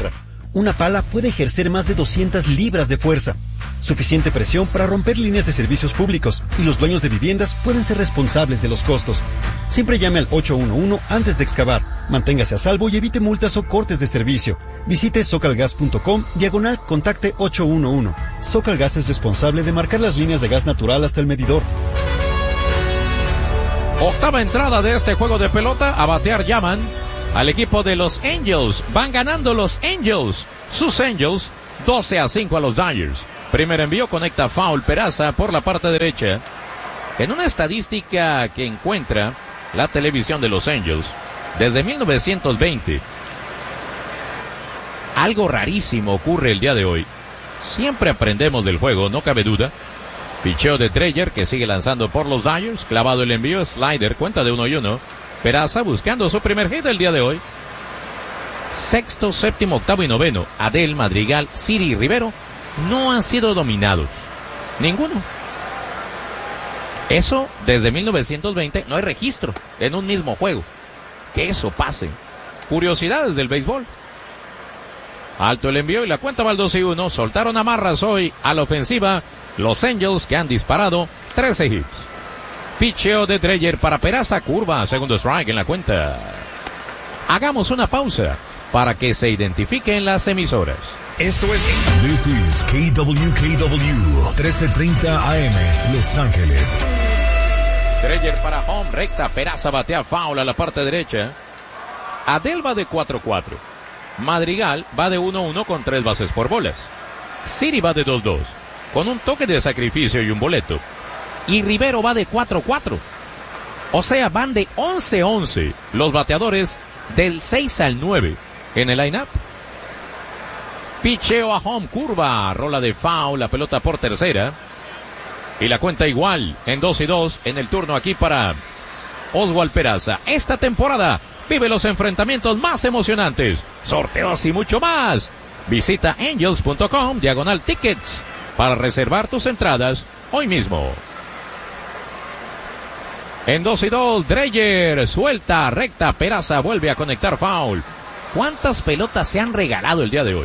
una pala puede ejercer más de 200 libras de fuerza. Suficiente presión para romper líneas de servicios públicos, y los dueños de viviendas pueden ser responsables de los costos. Siempre llame al 811 antes de excavar. Manténgase a salvo y evite multas o cortes de servicio. Visite socalgas.com/contacte 811. Socalgas es responsable de marcar las líneas de gas natural hasta el medidor. Octava entrada de este juego de pelota. A batear llaman al equipo de los Angels. Van ganando los Angels. Sus Angels 12-5 a los Dodgers. Primer envío, conecta foul Peraza por la parte derecha. En una estadística que encuentra la televisión de los Angels, desde 1920, algo rarísimo ocurre el día de hoy. Siempre aprendemos del juego, no cabe duda. Picheo de Dreyer, que sigue lanzando por los Dodgers. Clavado el envío, slider, cuenta de 1-1. Peraza buscando su primer hit del día de hoy. Sexto, séptimo, octavo y noveno. Adel, Madrigal, Siri y Rivero no han sido dominados. Ninguno. Eso, desde 1920, no hay registro en un mismo juego. Que eso pase. Curiosidades del béisbol. Alto el envío y la cuenta va al 2-1. Soltaron amarras hoy a la ofensiva los Angels, que han disparado 13 hits. Picheo de Dreyer para Peraza, curva, segundo strike en la cuenta. Hagamos una pausa para que se identifiquen las emisoras. Esto es This is KWKW 1330 AM Los Ángeles. Dreyer para home, recta, Peraza batea foul a la parte derecha. Adel va de 4-4. Madrigal va de 1-1 con 3 bases por bolas. Siri va de 2-2 con un toque de sacrificio y un boleto. Y Rivero va de 4-4. O sea, van de 11-11 los bateadores del 6 al 9 en el line-up. Picheo a home, curva, rola de foul, la pelota por tercera. Y la cuenta igual en 2-2 en el turno aquí para Oswald Peraza. Esta temporada vive los enfrentamientos más emocionantes, sorteos y mucho más. Visita angels.com/tickets para reservar tus entradas hoy mismo. En 2-2, Dreyer suelta, recta, Peraza vuelve a conectar foul. ¿Cuántas pelotas se han regalado el día de hoy?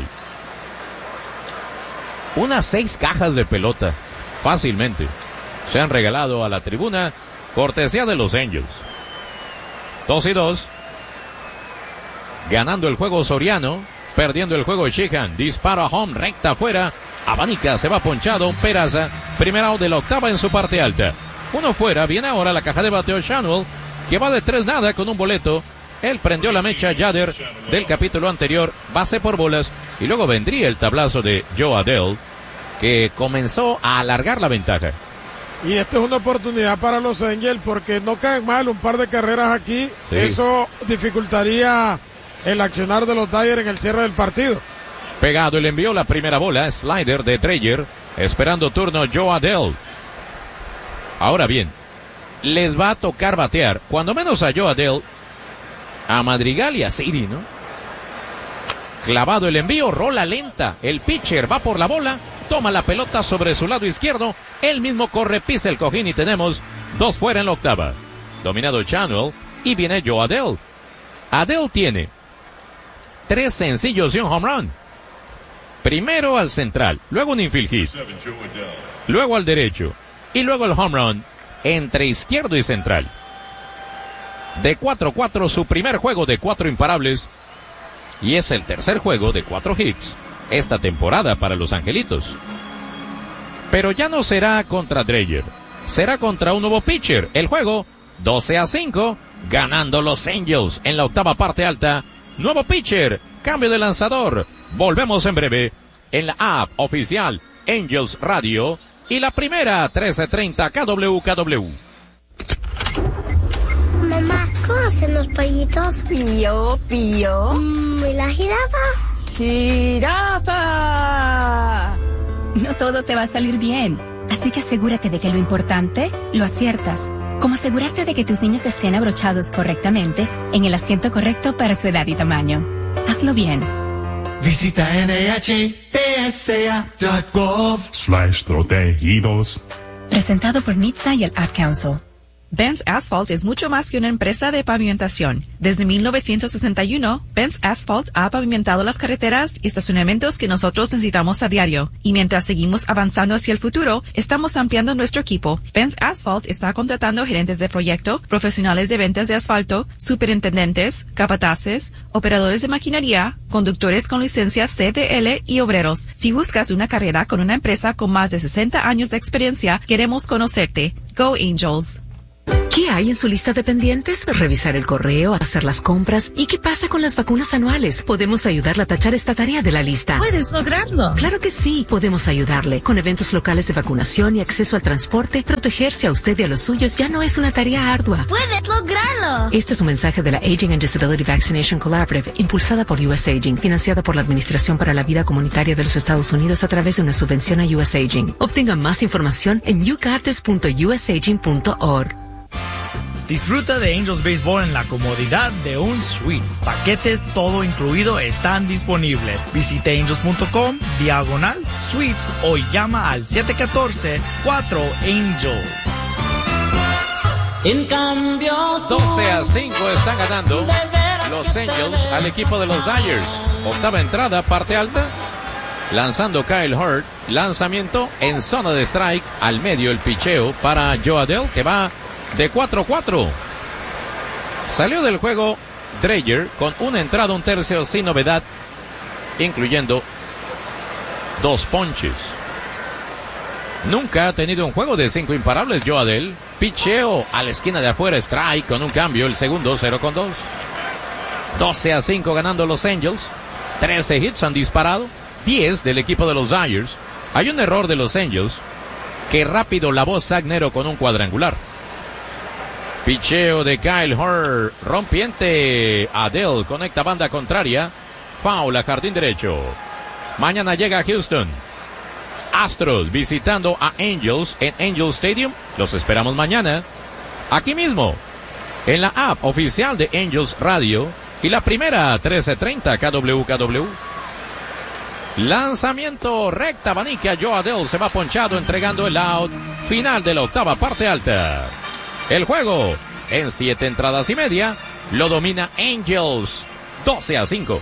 Unas 6 cajas de pelota, fácilmente, se han regalado a la tribuna, cortesía de los Angels. 2-2, ganando el juego Soriano, perdiendo el juego Sheehan, disparo a home, recta afuera, abanica, se va ponchado, Peraza, primer out de la octava en su parte alta. Uno fuera, viene ahora la caja de bateo Shanwell, que va de 3-0 con un boleto. Él prendió la mecha Yader del capítulo anterior, base por bolas, y luego vendría el tablazo de Joe Adell, que comenzó a alargar la ventaja. Y esta es una oportunidad para los Angels porque no caen mal un par de carreras aquí. Sí. Eso dificultaría el accionar de los Dodgers en el cierre del partido. Pegado el envío, la primera bola, slider de Dreyer, esperando turno Joe Adell. Ahora bien, les va a tocar batear, cuando menos a Joe Adell, a Madrigal y a Siri, ¿no? Clavado el envío, rola lenta, el pitcher va por la bola, toma la pelota sobre su lado izquierdo, él mismo corre, pisa el cojín y tenemos 2 fuera en la octava. Dominado Chanwell y viene Joe Adell. Adell tiene 3 sencillos y un home run. Primero al central, luego un infield hit, luego al derecho y luego el home run entre izquierdo y central. De 4-4 su primer juego de 4 imparables y es el tercer juego de 4 hits esta temporada para los Angelitos. Pero ya no será contra Dreyer, será contra un nuevo pitcher. El juego 12-5, ganando los Angels en la octava parte alta. Nuevo pitcher, cambio de lanzador. Volvemos en breve en la app oficial Angels Radio y la primera 1330 KWKW. Mamá, ¿cómo hacen los pollitos? Pío, pío. ¿Y la jirafa? ¡Jirafa! No todo te va a salir bien, así que asegúrate de que lo importante lo aciertas. Como asegurarte de que tus niños estén abrochados correctamente en el asiento correcto para su edad y tamaño. Hazlo bien. Visita NHTSA.gov/protegidos. Presentado por NHTSA y el Ad Council. Benz Asphalt es mucho más que una empresa de pavimentación. Desde 1961, Benz Asphalt ha pavimentado las carreteras y estacionamientos que nosotros necesitamos a diario. Y mientras seguimos avanzando hacia el futuro, estamos ampliando nuestro equipo. Benz Asphalt está contratando gerentes de proyecto, profesionales de ventas de asfalto, superintendentes, capataces, operadores de maquinaria, conductores con licencia CDL y obreros. Si buscas una carrera con una empresa con más de 60 años de experiencia, queremos conocerte. Go Angels. ¿Qué hay en su lista de pendientes? Revisar el correo, hacer las compras. ¿Y qué pasa con las vacunas anuales? Podemos ayudarle a tachar esta tarea de la lista. ¿Puedes lograrlo? Claro que sí. Podemos ayudarle. Con eventos locales de vacunación y acceso al transporte, protegerse a usted y a los suyos ya no es una tarea ardua. ¡Puedes lograrlo! Este es un mensaje de la Aging and Disability Vaccination Collaborative, impulsada por US Aging, financiada por la Administración para la Vida Comunitaria de los Estados Unidos a través de una subvención a US Aging. Obtenga más información en yougotis.usaging.org. Disfruta de Angels Baseball en la comodidad de un suite. Paquetes todo incluido están disponibles. Visite angels.com/suites o llama al 714-4ANGEL. En cambio, 12-5 están ganando los Angels al equipo de los Dodgers. Octava entrada, parte alta. Lanzando Kyle Hurt. Lanzamiento en zona de strike. Al medio el picheo para Joe Adell, que va de 4-4. Salió del juego Dreyer con una entrada, un tercio sin novedad, incluyendo 2 ponches. Nunca ha tenido un juego de 5 imparables Joe Adell. Picheo a la esquina de afuera, strike con un cambio, el segundo 0-2. 12-5 ganando los Angels. 13 hits han disparado, 10 del equipo de los Dodgers. Hay un error de los Angels, que rápido lavó Zach Nero con un cuadrangular. Picheo de Kyle Hurt, rompiente. Adell conecta banda contraria. Foul a jardín derecho. Mañana llega a Houston. Astros visitando a Angels en Angel Stadium. Los esperamos mañana. Aquí mismo, en la app oficial de Angels Radio y la primera 1330 KWKW. Lanzamiento recta, abanica. Joe Adell se va ponchado entregando el out. Final de la octava parte alta. El juego en 7 entradas y media lo domina Angels 12-5.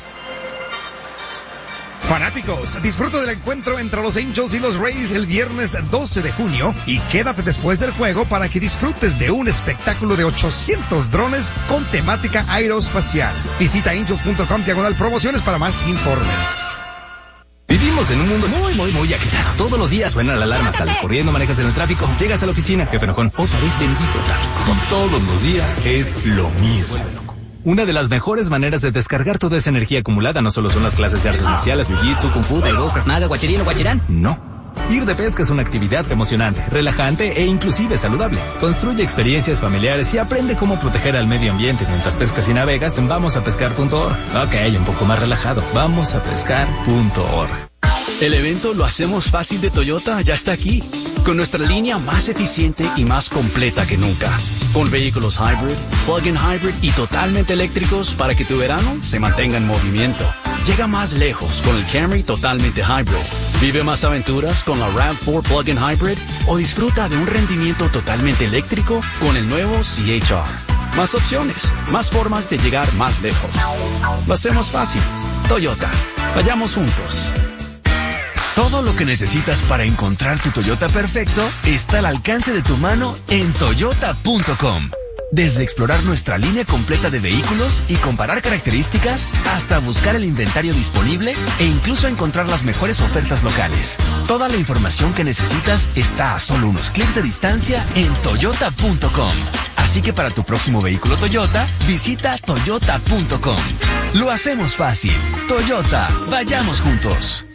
Fanáticos, disfruta del encuentro entre los Angels y los Rays el viernes 12 de junio y quédate después del juego para que disfrutes de un espectáculo de 800 drones con temática aeroespacial. Visita angels.com/promociones para más informes. Vivimos en un mundo muy agitado. Todos los días suena la alarma, sales corriendo, manejas en el tráfico, llegas a la oficina, jefe enojón, otra vez bendito tráfico. Todos los días es lo mismo. Una de las mejores maneras de descargar toda esa energía acumulada no solo son las clases de artes marciales, jiu-jitsu, kung fu, taekwondo, krav maga, guachirín o guachirán. No. Ir de pesca es una actividad emocionante, relajante e inclusive saludable. Construye experiencias familiares y aprende cómo proteger al medio ambiente mientras pescas y navegas en vamosapescar.org. Ok, un poco más relajado. Vamosapescar.org. El evento Lo Hacemos Fácil de Toyota ya está aquí, con nuestra línea más eficiente y más completa que nunca. Con vehículos hybrid, plug-in hybrid y totalmente eléctricos para que tu verano se mantenga en movimiento. Llega más lejos con el Camry totalmente hybrid. Vive más aventuras con la RAV4 plug-in hybrid o disfruta de un rendimiento totalmente eléctrico con el nuevo CHR. Más opciones, más formas de llegar más lejos. Lo hacemos fácil. Toyota. Vayamos juntos. Todo lo que necesitas para encontrar tu Toyota perfecto está al alcance de tu mano en toyota.com. Desde explorar nuestra línea completa de vehículos y comparar características, hasta buscar el inventario disponible e incluso encontrar las mejores ofertas locales. Toda la información que necesitas está a solo unos clics de distancia en toyota.com. Así que para tu próximo vehículo Toyota, visita toyota.com. Lo hacemos fácil. Toyota, vayamos juntos.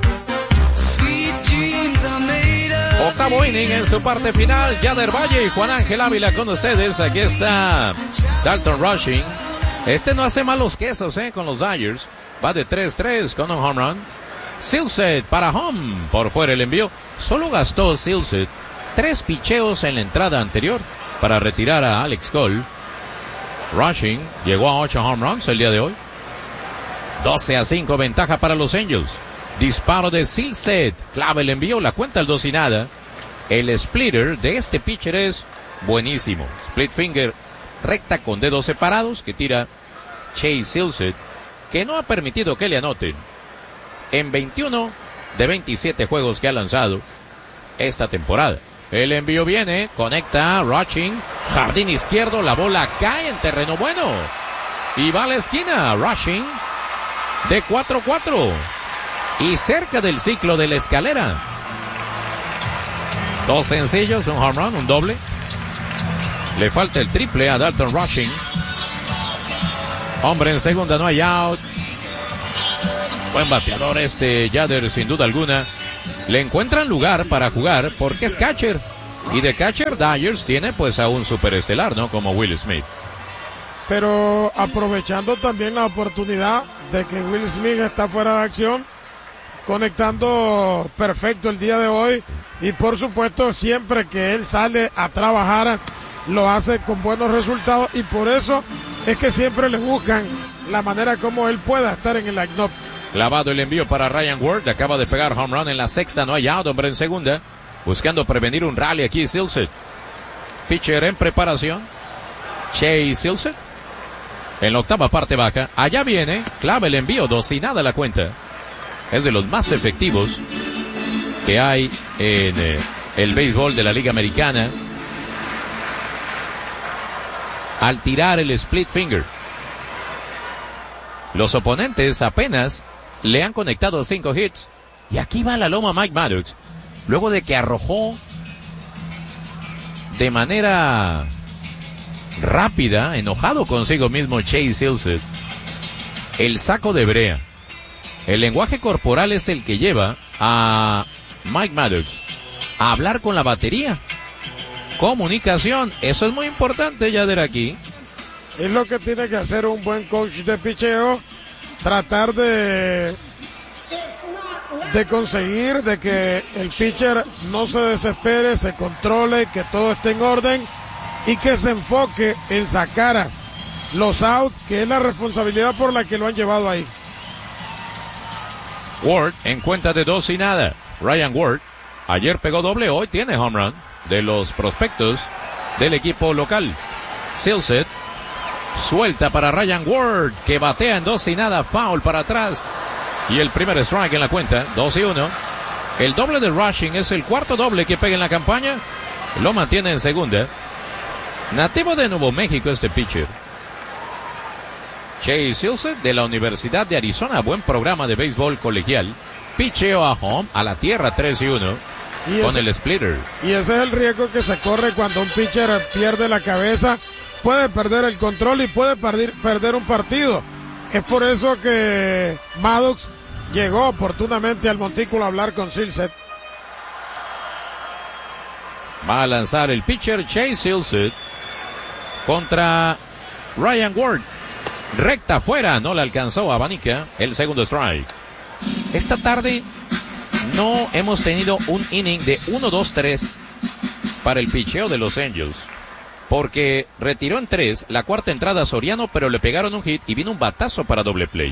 Octavo inning en su parte final. Yader Valle y Juan Ángel Ávila con ustedes. Aquí está Dalton Rushing. Este no hace malos quesos, con los Dodgers. Va de 3-3 con un home run. Silseth para home. Por fuera el envío. Solo gastó Silseth 3 picheos en la entrada anterior para retirar a Alex Cole. Rushing llegó a 8 home runs el día de hoy. 12-5 ventaja para los Angels. Disparo de Silseth, clave el envío, la cuenta el 2-0. El splitter de este pitcher es buenísimo. Split finger, recta con dedos separados que tira Chase Silseth, que no ha permitido que le anoten en 21 de 27 juegos que ha lanzado esta temporada. El envío viene, conecta, Rushing, jardín izquierdo, la bola cae en terreno bueno y va a la esquina. Rushing de 4-4 y cerca del ciclo de la escalera. 2 sencillos, un home run, un doble. Le falta el triple a Dalton Rushing. Hombre en segunda, no hay out. Buen bateador Yader, sin duda alguna. Le encuentran lugar para jugar porque es catcher. Y de catcher, Dyers tiene pues a un superestelar, ¿no? Como Will Smith. Pero aprovechando también la oportunidad de que Will Smith está fuera de acción, conectando perfecto el día de hoy. Y por supuesto, siempre que él sale a trabajar, lo hace con buenos resultados. Y por eso es que siempre le buscan la manera como él pueda estar en el line-up. Clavado el envío para Ryan Ward, acaba de pegar home run en la sexta, no hay out, hombre en segunda, buscando prevenir un rally aquí Silseth. Pitcher en preparación, Chase Silseth, en la octava parte baja, allá viene, clava el envío, 2-0 la cuenta. Es de los más efectivos que hay en el béisbol de la Liga Americana al tirar el split finger. Los oponentes apenas le han conectado 5 hits. Y aquí va la loma Mike Maddox. Luego de que arrojó de manera rápida, enojado consigo mismo Chase Silseth, el saco de brea. El lenguaje corporal es el que lleva a Mike Maddox a hablar con la batería. Comunicación, eso es muy importante, Yader, aquí. Es lo que tiene que hacer un buen coach de picheo. Tratar de conseguir de que el pitcher no se desespere, se controle, que todo esté en orden y que se enfoque en sacar los outs, que es la responsabilidad por la que lo han llevado ahí. Ward en cuenta de 2-0. Ryan Ward ayer pegó doble, hoy tiene home run de los prospectos del equipo local. Silseth suelta para Ryan Ward, que batea en 2-0, foul para atrás. Y el primer strike en la cuenta, 2-1. El doble de Rushing es el cuarto doble que pega en la campaña. Lo mantiene en segunda. Nativo de Nuevo México este pitcher. Chase Silseth de la Universidad de Arizona, buen programa de béisbol colegial. Picheo a home, a la tierra, 3-1. Con el splitter. Y ese es el riesgo que se corre cuando un pitcher pierde la cabeza. Puede perder el control y puede perder un partido. Es por eso que Maddox llegó oportunamente al montículo a hablar con Silseth. Va a lanzar el pitcher Chase Silseth contra Ryan Ward. Recta afuera, no le alcanzó a Abanica. El segundo strike. Esta tarde no hemos tenido un inning de 1-2-3 para el picheo de los Angels. Porque retiró en 3 la cuarta entrada a Soriano, pero le pegaron un hit y vino un batazo para doble play.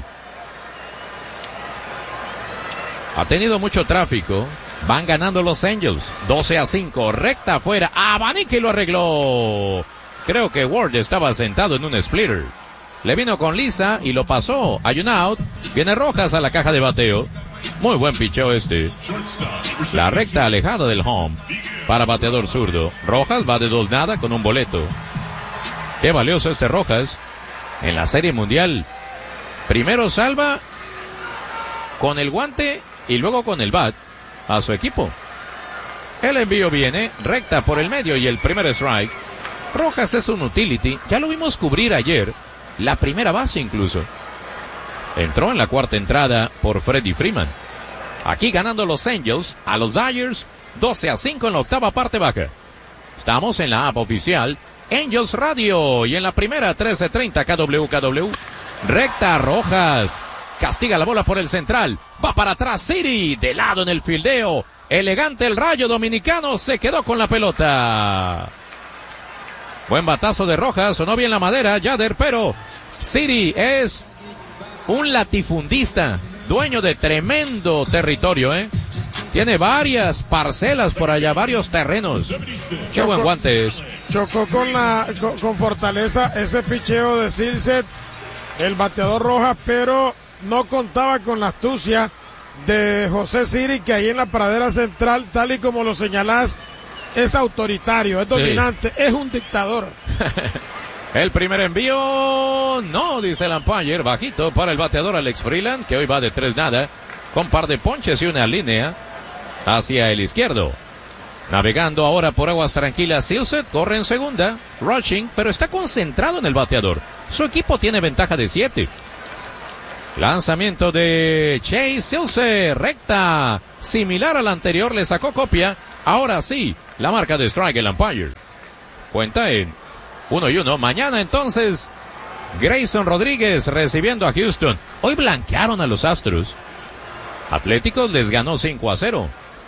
Ha tenido mucho tráfico. Van ganando los Angels. 12-5. Recta afuera. Abanica y lo arregló. Creo que Ward estaba sentado en un splitter. Le vino con lisa y lo pasó. Hay un out. Viene Rojas a la caja de bateo. Muy buen picheo este. La recta alejada del home para bateador zurdo. Rojas va de 2-0 con un boleto. Qué valioso este Rojas en la Serie Mundial. Primero salva con el guante y luego con el bat a su equipo. El envío viene recta por el medio y el primer strike. Rojas es un utility. Ya lo vimos cubrir ayer. La primera base incluso. Entró en la cuarta entrada por Freddie Freeman. Aquí ganando los Angels a los Dyers 12-5 en la octava parte baja. Estamos en la app oficial Angels Radio y en la primera 1330 KWKW. Recta Rojas. Castiga la bola por el central. Va para atrás City. De lado en el fildeo. Elegante el Rayo dominicano. Se quedó con la pelota. Buen batazo de Rojas. Sonó bien la madera, Yader, pero City es un latifundista, dueño de tremendo territorio, Tiene varias parcelas por allá, varios terrenos. Qué buen guante es. Chocó con fortaleza ese picheo de Silset, el bateador Rojas, pero no contaba con la astucia de José Siri, que ahí en la pradera central, tal y como lo señalás, es autoritario, es dominante, es un dictador. El primer envío, no, dice el umpire, bajito para el bateador Alex Freeland, que hoy va de 3-0, con par de ponches y una línea hacia el izquierdo. Navegando ahora por aguas tranquilas, Silset corre en segunda, rushing, pero está concentrado en el bateador. Su equipo tiene ventaja de 7. Lanzamiento de Chase Silset, recta, similar al anterior, le sacó copia. Ahora sí, la marca de strike el umpire. Cuenta en 1-1. Mañana entonces, Grayson Rodríguez recibiendo a Houston. Hoy blanquearon a los Astros. Atléticos les ganó 5-0.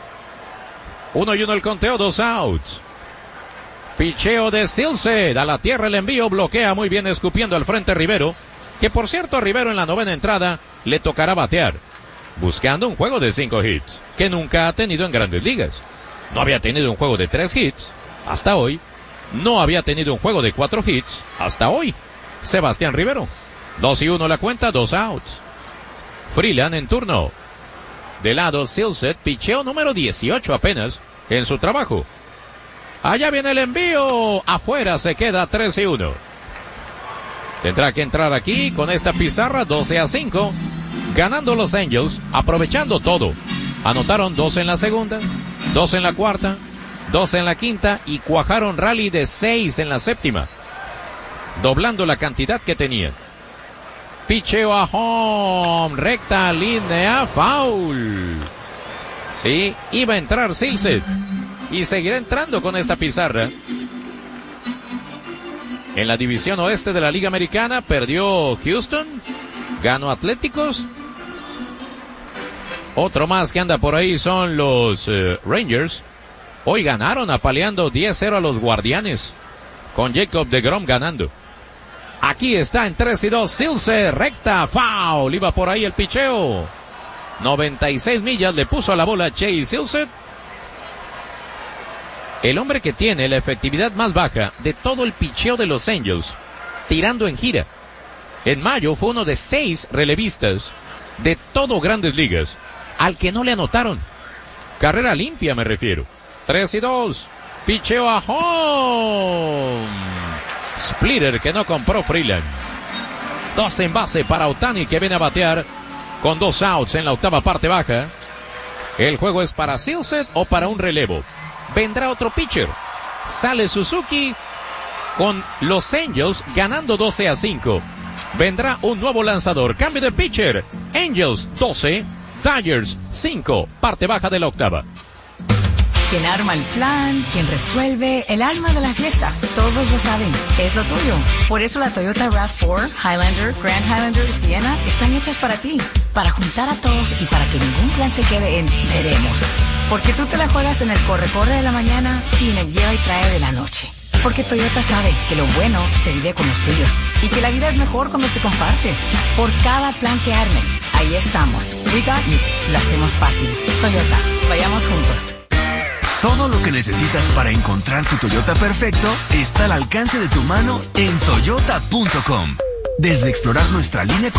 1-1 el conteo, 2 outs. Picheo de Silset, a la tierra el envío, bloquea muy bien escupiendo al frente Rivero, que por cierto a Rivero en la novena entrada le tocará batear, buscando un juego de 5 hits, que nunca ha tenido en Grandes Ligas. No había tenido un juego de 3 hits hasta hoy, no había tenido un juego de 4 hits hasta hoy. Sebastián Rivero, 2-1 la cuenta, 2 outs. Freeland en turno. De lado Silset, picheo número 18 apenas en su trabajo. Allá viene el envío, afuera se queda 3-1. Tendrá que entrar aquí con esta pizarra 12-5, ganando los Angels, aprovechando todo. Anotaron 2 en la segunda, 2 en la cuarta, 2 en la quinta y cuajaron rally de 6 en la séptima, doblando la cantidad que tenían. Picheo a home, recta, línea, foul. Sí, iba a entrar Silset y seguirá entrando con esta pizarra. En la división oeste de la Liga Americana perdió Houston, ganó Atléticos. Otro más que anda por ahí son los Rangers. Hoy ganaron apaleando 10-0 a los Guardianes, con Jacob deGrom ganando. Aquí está en 3-2, Silset, recta, foul, iba por ahí el picheo. 96 millas le puso a la bola Chase Silset. El hombre que tiene la efectividad más baja de todo el picheo de los Angels, tirando en gira. En mayo fue uno de 6 relevistas de todo Grandes Ligas, al que no le anotaron. Carrera limpia me refiero. 3-2, picheo a home. Splitter que no compró Freeland. 2 en base para Ohtani, que viene a batear con 2 outs en la octava parte baja. El juego es para Silset o para un relevo. Vendrá otro pitcher. Sale Suzuki con los Angels ganando 12-5. Vendrá un nuevo lanzador. Cambio de pitcher. Angels 12, Dodgers 5. Parte baja de la octava. Quien arma el plan, quien resuelve, el alma de la fiesta. Todos lo saben, es lo tuyo. Por eso la Toyota RAV4, Highlander, Grand Highlander y Sienna están hechas para ti. Para juntar a todos y para que ningún plan se quede en veremos. Porque tú te la juegas en el corre-corre de la mañana y en el lleva y trae de la noche. Porque Toyota sabe que lo bueno se vive con los tuyos y que la vida es mejor cuando se comparte. Por cada plan que armes, ahí estamos. We got you. Lo hacemos fácil. Toyota, vayamos juntos. Todo lo que necesitas para encontrar tu Toyota perfecto está al alcance de tu mano en toyota.com. Desde explorar nuestra línea